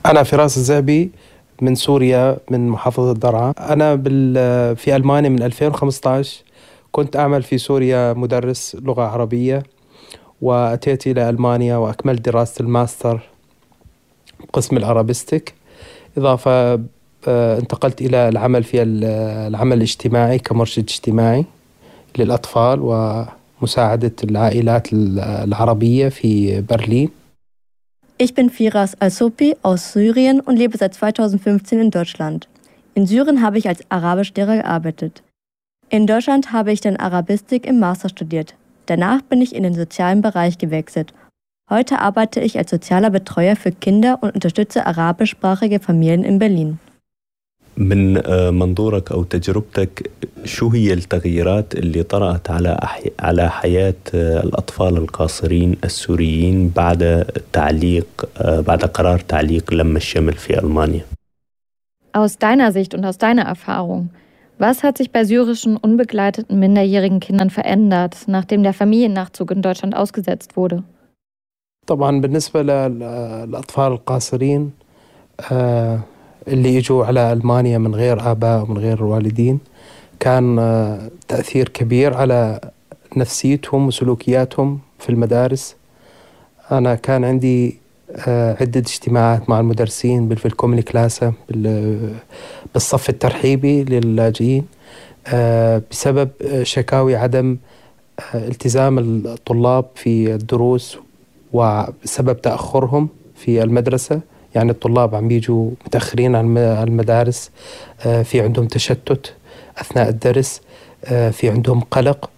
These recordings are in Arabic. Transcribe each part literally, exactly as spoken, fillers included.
أنا فراس الزعبي من سوريا من محافظة درعا. أنا بال في ألمانيا من ألفين وخمسة عشر. كنت أعمل في سوريا مدرس لغة عربية، وأتيت إلى ألمانيا وأكملت دراسة الماستر قسم الأرابيستيك. إضافة آه، انتقلت إلى العمل في ال- العمل الاجتماعي كمرشد اجتماعي للأطفال ومساعدة العائلات العربية في برلين. Ich bin Firas Al-Sopi aus Syrien und lebe seit zweitausendfünfzehn in Deutschland. In Syrien habe ich als Arabischlehrer gearbeitet. In Deutschland habe ich dann Arabistik im Master studiert. Danach bin ich in den sozialen Bereich gewechselt. Heute arbeite ich als sozialer Betreuer für Kinder und unterstütze arabischsprachige Familien in Berlin. من منظورك أو تجربتك، شو هي التغييرات اللي طرأت على أحي... على حياة الأطفال القاصرين السوريين بعد تعليق بعد قرار تعليق لم الشمل في ألمانيا؟ Aus deiner Sicht und aus deiner Erfahrung, was hat sich bei syrischen unbegleiteten minderjährigen Kindern verändert, nachdem der Familiennachzug in Deutschland ausgesetzt wurde? طبعا بالنسبة للأطفال القاصرين آه اللي يجوا على ألمانيا من غير آباء ومن غير والدين، كان آه تأثير كبير على نفسيتهم وسلوكياتهم في المدارس. أنا كان عندي آه عدة اجتماعات مع المدرسين في الكوميني كلاسة بالصف الترحيبي للاجئين آه بسبب شكاوي عدم آه التزام الطلاب في الدروس وبسبب تأخرهم في المدرسة. يعني الطلاب عم بيجوا متأخرين عن المدارس، في عندهم تشتت أثناء الدرس، في عندهم قلق.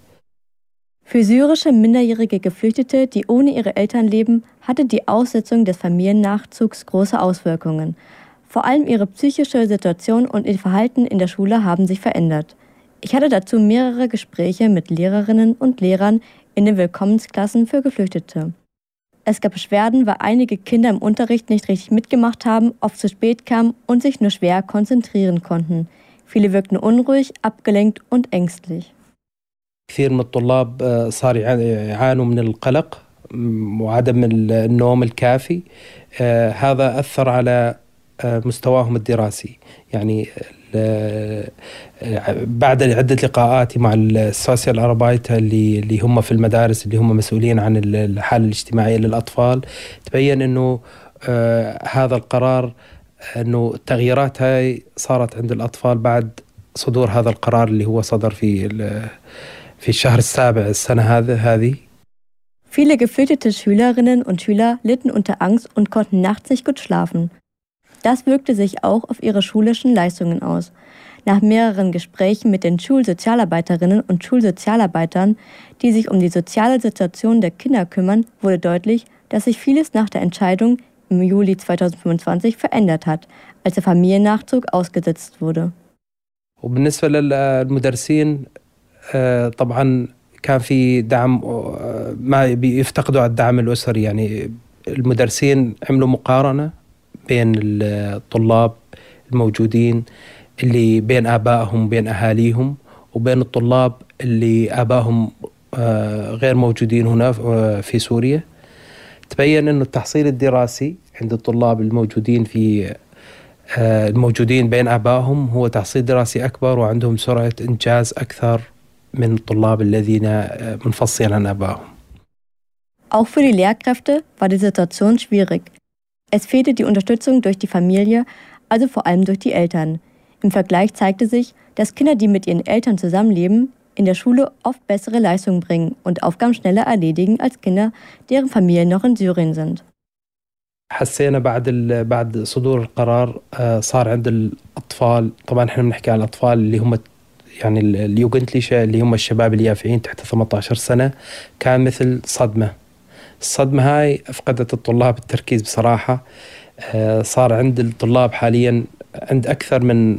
Für syrische minderjährige Geflüchtete, die ohne ihre Eltern leben, hatte die Aussetzung des Familiennachzugs große Auswirkungen. Vor allem ihre psychische Situation und ihr Verhalten in der Schule haben sich verändert. Ich hatte dazu mehrere Gespräche mit Lehrerinnen und Lehrern in den Willkommensklassen für Geflüchtete. Es gab Beschwerden, weil einige Kinder im Unterricht nicht richtig mitgemacht haben, oft zu spät kamen und sich nur schwer konzentrieren konnten. Viele wirkten unruhig, abgelenkt und ängstlich. كثير من الطلاب صار يعانوا من القلق وعدم النوم الكافي. هذا أثر على مستواهم الدراسي. يعني بعد عدة لقاءاتي مع السوسيال أربايتا اللي اللي هم في المدارس اللي هم مسؤولين عن الحالة الاجتماعية للأطفال، تبين إنه آه هذا القرار، إنه التغييرات هاي صارت عند الأطفال بعد صدور هذا القرار اللي هو صدر في في الشهر السابع السنة هذه هذه. Viele geflüchtete Schülerinnen und Schüler litten unter Angst und konnten nachts nicht gut schlafen. Das wirkte sich auch auf ihre schulischen Leistungen aus. Nach mehreren Gesprächen mit den Schulsozialarbeiterinnen und Schulsozialarbeitern, die sich um die soziale Situation der Kinder kümmern, wurde deutlich, dass sich vieles nach der Entscheidung im Juli zweitausendfünfundzwanzig verändert hat, als der Familiennachzug ausgesetzt wurde. وبالنسبة للمدرسين طبعا كان في دعم، ما يفتقدوا الدعم الأسري. يعني المدرسين عملوا مقارنة بين الطلاب الموجودين اللي بين آبائهم وبين أهاليهم وبين الطلاب اللي آبائهم غير موجودين هنا في سوريا. تبين أنه التحصيل الدراسي عند الطلاب الموجودين في الموجودين بين آبائهم هو تحصيل دراسي أكبر وعندهم سرعة إنجاز أكثر من الطلاب الذين منفصلين عن آبائهم. Auch für die Lehrkräfte war die Situation schwierig. Es fehlte die Unterstützung durch die Familie, also vor allem durch die Eltern. Im Vergleich zeigte sich, dass Kinder, die mit ihren Eltern zusammenleben, in der Schule oft bessere Leistungen bringen und Aufgaben schneller erledigen als Kinder, deren Familien noch in Syrien sind. حسينا بعد بعد صدور القرار صار عند الأطفال، طبعا احنا بنحكي عن الأطفال اللي هم يعني اليوغنتليشة اللي هم الشباب اليافعين تحت ثمانية عشر سنة، كان مثل صدمة. الصدمة هاي أفقدت الطلاب التركيز بصراحة. صار عند الطلاب حاليا عند أكثر من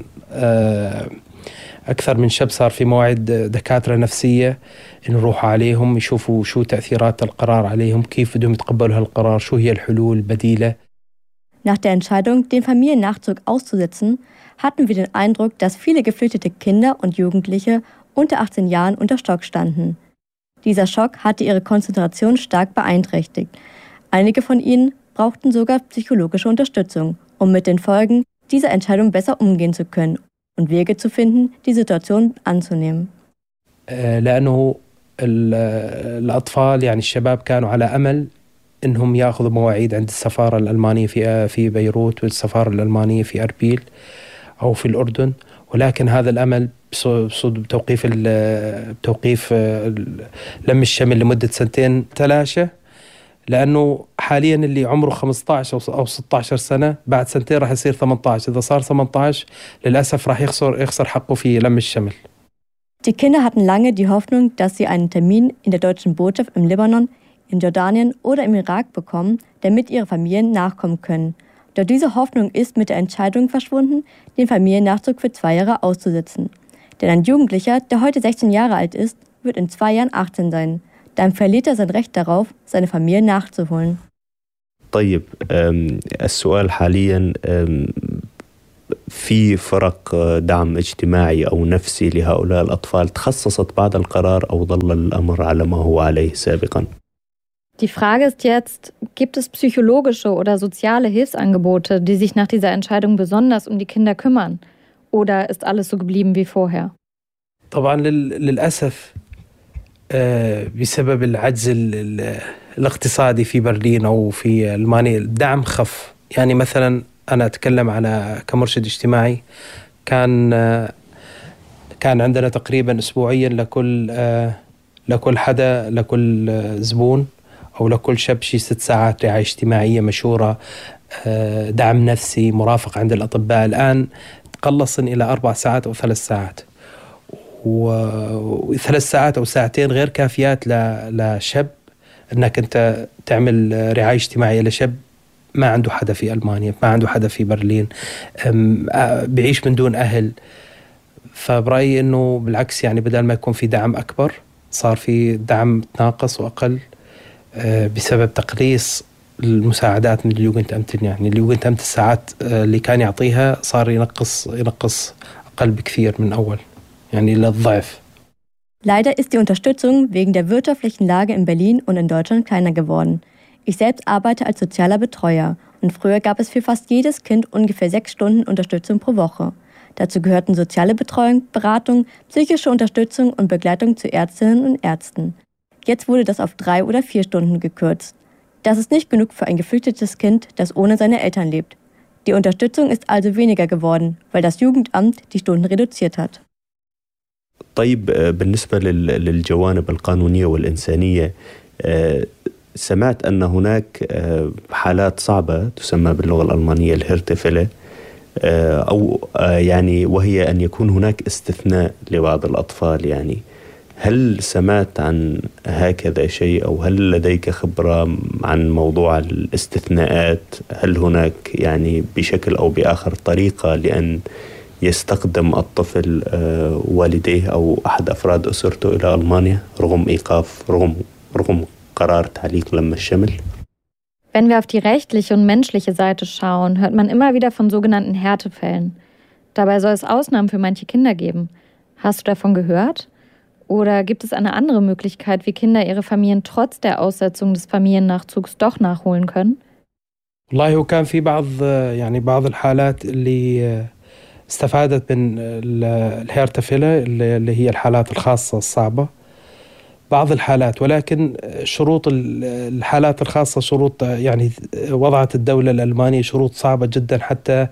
أكثر من شاب صار في مواعيد دكاترة نفسية نروح عليهم يشوفوا شو تأثيرات القرار عليهم، كيف بدهم يتقبلوا هالقرار، شو هي الحلول البديلة. Nach der Entscheidung, den Familiennachzug auszusetzen, hatten wir den Eindruck, dass viele geflüchtete Kinder und Jugendliche unter achtzehn Jahren unter Schock standen. Dieser Schock hatte ihre Konzentration stark beeinträchtigt. Einige von ihnen brauchten sogar psychologische Unterstützung, um mit den Folgen dieser Entscheidung besser umgehen zu können und Wege zu finden, die Situation anzunehmen. لأنه الأطفال يعني الشباب كانوا على أمل إنهم يأخذوا مواعيد عند السفارة الألمانية في في بيروت والسفارة الألمانية في أربيل أو في الأردن، ولكن هذا الأمل بتوقيف بتوقيف لم الشمل لمدة سنتين تلاشى، لأنه حاليا اللي عمره خمسة عشر أو ستة عشر سنة بعد سنتين راح يصير ثمانية عشر، إذا صار ثمانية عشر للأسف راح يخسر يخسر حقه في لم الشمل. Die Kinder hatten lange die Hoffnung, dass sie einen Termin in der deutschen Botschaft im Libanon, in Jordanien oder im Irak bekommen, damit ihre Familien nachkommen können. Doch diese Hoffnung ist mit der Entscheidung verschwunden, den Familiennachzug für zwei Jahre auszusetzen. Denn ein Jugendlicher, der heute sechzehn Jahre alt ist, wird in zwei Jahren achtzehn sein. Dann verliert er sein Recht darauf, seine Familie nachzuholen. طيب السؤال حاليا في فرق دعم اجتماعي أو نفسي لهؤلاء الأطفال تخصصت بعد القرار أو ظل الأمر على ما هو عليه سابقا؟ Die Frage ist jetzt, gibt es psychologische oder soziale Hilfsangebote, die sich nach dieser Entscheidung besonders um die Kinder kümmern? Oder ist alles so geblieben wie vorher? طبعا للأسف بسبب العجز الاقتصادي في برلين أو في ألمانيا الدعم خف. يعني مثلا أنا أتكلم على كمرشد اجتماعي، كان كان عندنا تقريبا أسبوعيا لكل لكل حدا لكل زبون أو لكل شاب شي ست ساعات رعاية اجتماعية مشورة، دعم نفسي، مرافق عند الأطباء. الآن تقلصن إلى أربع ساعات أو ثلاث ساعات، وثلاث ساعات أو ساعتين غير كافيات لشاب أنك أنت تعمل رعاية اجتماعية لشاب ما عنده حدا في ألمانيا، ما عنده حدا في برلين، بيعيش من دون أهل. فبرأيي أنه بالعكس، يعني بدل ما يكون في دعم أكبر صار في دعم ناقص وأقل بسبب تقليص المساعدات من اليوغنت أمتن. يعني اليوغنت أمت الساعات اللي كان يعطيها صار ينقص ينقص أقل بكثير من أول، يعني للضعف. Leider ist die Unterstützung wegen der wirtschaftlichen Lage in Berlin und in Deutschland kleiner geworden. Ich selbst arbeite als sozialer Betreuer und früher gab es für fast jedes Kind ungefähr sechs Stunden Unterstützung pro Woche. Dazu gehörten soziale Betreuung, Beratung, psychische Unterstützung und Begleitung zu Ärztinnen und Ärzten. Jetzt wurde das auf drei oder vier Stunden gekürzt. Das ist nicht genug für ein geflüchtetes Kind, das ohne seine Eltern lebt. Die Unterstützung ist also weniger geworden, weil das Jugendamt die Stunden reduziert hat. طيب بالنسبة للجوانب القانونية والإنسانية، سمعت أن هناك حالات صعبة تسمى باللغة الألمانية الهيرتفيله، أو يعني وهي أن يكون هناك استثناء لبعض الأطفال. يعني هل سمعت عن هكذا شيء، أو هل لديك خبرة عن موضوع الاستثناءات؟ هل هناك يعني بشكل أو بآخر طريقة لأن يستقدم الطفل والديه أو أحد أفراد أسرته إلى ألمانيا رغم إيقاف رغم رغم قرار تعليق لم الشمل؟ Wenn wir auf die rechtliche und menschliche Seite schauen, hört man immer wieder von sogenannten Härtefällen. Dabei soll es Ausnahmen für manche Kinder geben. Hast du davon gehört? Oder gibt es eine andere Möglichkeit, wie Kinder ihre Familien trotz der Aussetzung des Familiennachzugs doch nachholen können? والله هو كان في بعض يعني بعض الحالات اللي استفادت من الهيرتفيله اللي هي الحالات الخاصة الصعبة، بعض الحالات، ولكن شروط الحالات الخاصة شروط يعني وضعت الدولة الألمانية شروط صعبة جدا حتى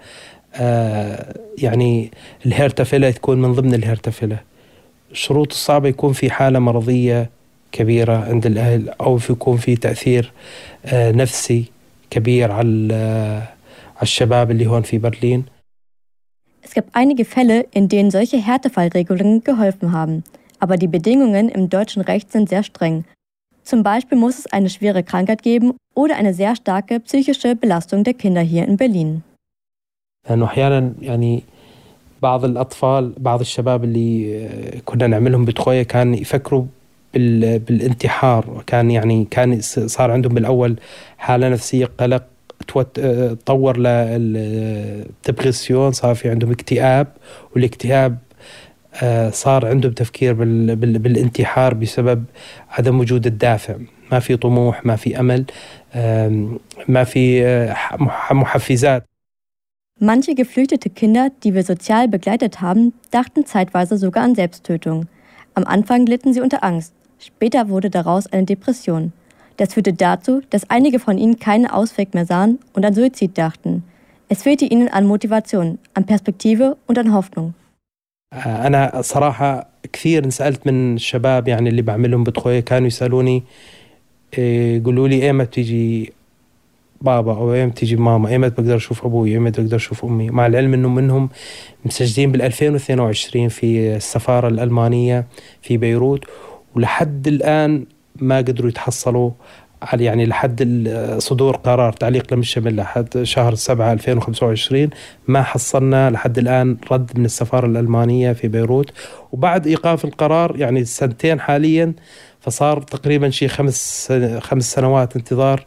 يعني الهيرتفيله تكون من ضمن الهيرتفيله. الشروط الصعبة يكون في حالة مرضية كبيرة عند الأهل، أو يكون في تأثير نفسي كبير على على الشباب اللي هون في برلين. Es gibt einige Fälle, in denen solche Härtefallregelungen geholfen haben. Aber die Bedingungen im deutschen Recht sind sehr streng. Zum Beispiel muss es eine schwere Krankheit geben oder eine sehr starke psychische Belastung der Kinder hier in Berlin. لأنه أحيانا يعني بعض الأطفال بعض الشباب اللي كنا نعملهم بتخوية كان يفكروا بالانتحار، كان يعني كان صار عندهم بالأول حالة نفسية قلق تطور للدبرسيون، صار في عندهم اكتئاب، والاكتئاب صار عندهم تفكير بالانتحار بسبب عدم وجود الدافع. ما في طموح، ما في أمل، ما في محفزات. Manche geflüchtete Kinder, die wir sozial begleitet haben, dachten zeitweise sogar an Selbsttötung. Am Anfang litten sie unter Angst. Später wurde daraus eine Depression. Das führte dazu, dass einige von ihnen keinen Ausweg mehr sahen und an Suizid dachten. Es fehlte ihnen an Motivation, an Perspektive und an Hoffnung. أنا صراحة كثير سألت من الشباب يعني اللي بعملهم بدخوية كانوا يسألوني يقولوا لي إيمت تيجي بابا أو إيمت تيجي ماما، إيمت بقدر أشوف أبوي، إيمت بقدر أشوف أمي، مع العلم إنه منهم مسجلين بالألفين واثنين وعشرين في السفارة الألمانية في بيروت، ولحد الآن ما قدروا يتحصلوا على يعني لحد صدور قرار تعليق لم الشمل لحد شهر سبعة ألفين وخمسة وعشرين ما حصلنا لحد الآن رد من السفارة الألمانية في بيروت. وبعد إيقاف القرار يعني سنتين حاليا، فصار تقريبا شيء خمس خمس سنوات انتظار،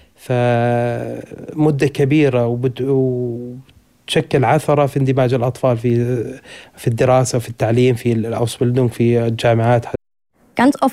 فمدة كبيرة وتشكل عثرة في اندماج الأطفال في في الدراسة وفي التعليم في الأوسبيلدونغ في الجامعات. Ganz